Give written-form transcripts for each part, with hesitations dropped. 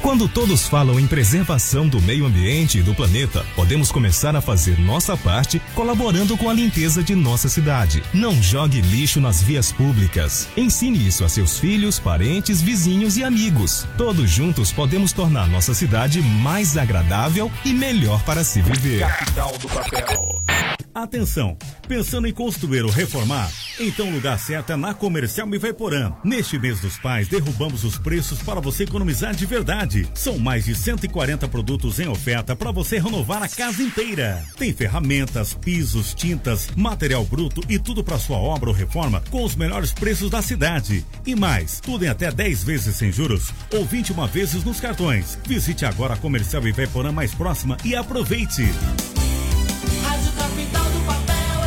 Quando todos falam em preservação do meio ambiente e do planeta, podemos começar a fazer nossa parte colaborando com a limpeza de nossa cidade. Não jogue lixo nas vias públicas. Ensine isso a seus filhos, parentes, vizinhos e amigos. Todos juntos podemos tornar nossa cidade mais agradável e melhor para se viver. Capital do Papel. Atenção! Pensando em construir ou reformar? Então o lugar certo é na Comercial Ivaiporã. Neste mês dos pais, derrubamos os preços para você economizar de verdade. São mais de 140 produtos em oferta para você renovar a casa inteira. Tem ferramentas, pisos, tintas, material bruto e tudo para sua obra ou reforma com os melhores preços da cidade. E mais, tudo em até 10 vezes sem juros ou 21 vezes nos cartões. Visite agora a Comercial Ivaiporã mais próxima e aproveite. Rádio Capital do Papel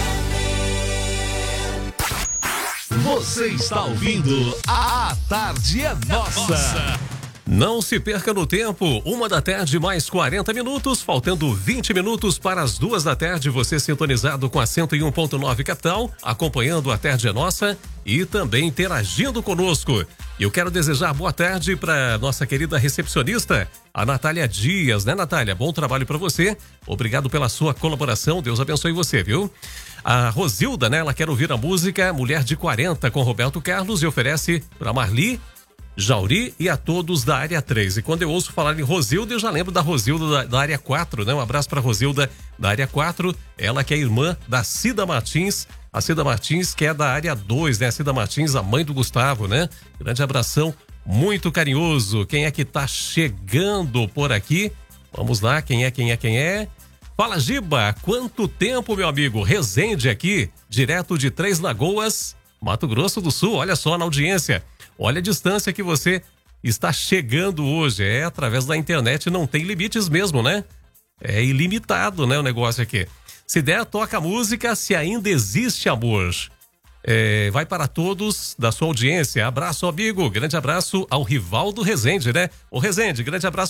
FM. Você está ouvindo A Tarde é Nossa. Não se perca no tempo, 1h mais 40 minutos, faltando 20 minutos para as 2h, você sintonizado com a 101.9 Capital, acompanhando A Tarde é Nossa e também interagindo conosco. Eu quero desejar boa tarde para nossa querida recepcionista, a Natália Dias, né, Natália? Bom trabalho para você, obrigado pela sua colaboração, Deus abençoe você, viu? A Rosilda, né, ela quer ouvir a música Mulher de 40 com Roberto Carlos e oferece para Marli, Jauri e a todos da área 3. E quando eu ouço falar em Rosilda, eu já lembro da Rosilda da área 4, né? Um abraço para Rosilda da área 4, ela que é irmã da Cida Martins, a Cida Martins que é da área 2, né? A Cida Martins, a mãe do Gustavo, né? Grande abração, muito carinhoso. Quem é que tá chegando por aqui? Vamos lá, quem é? Fala, Giba, quanto tempo, meu amigo? Resende aqui, direto de Três Lagoas, Mato Grosso do Sul, olha só na audiência. Olha a distância que você está chegando hoje. É através da internet, não tem limites mesmo, né? É ilimitado, né, o negócio aqui. Se der, toca a música Se Ainda Existe Amor. Vai para todos da sua audiência. Abraço, amigo. Grande abraço ao Rivaldo Resende, né? Ô, Resende, grande abraço